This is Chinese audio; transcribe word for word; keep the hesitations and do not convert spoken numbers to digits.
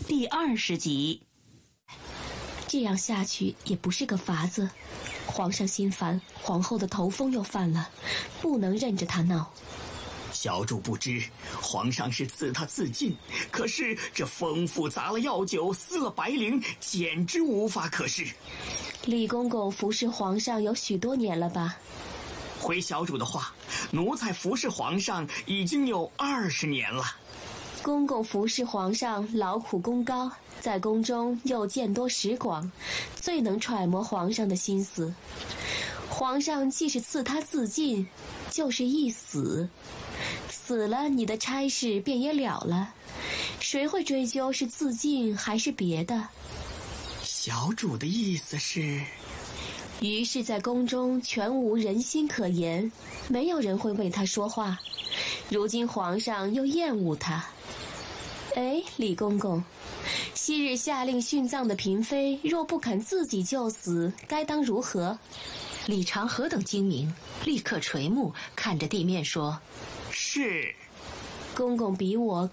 第二十集。 这样下去也不是个法子，皇上心烦，皇后的头风又犯了，不能任着他闹。 小主不知，皇上是赐他自尽，可是这丰富砸了药酒，撕了白绫，简直无法可施。 李公公服侍皇上有许多年了吧？ 回小主的话，奴才服侍皇上已经有二十年了。 公公服侍皇上劳苦功高，在宫中又见多识广，最能揣摩皇上的心思。皇上既是赐他自尽，就是一死，死了你的差事便也了了，谁会追究是自尽还是别的？ 小主的意思是？ 于是在宫中全无人心可言，没有人会为他说话。如今皇上又厌恶他。哎，李公公，昔日下令殉葬的嫔妃，若不肯自己就死，该当如何？ 李常何等精明，立刻垂目看着地面说： 是。 公公比我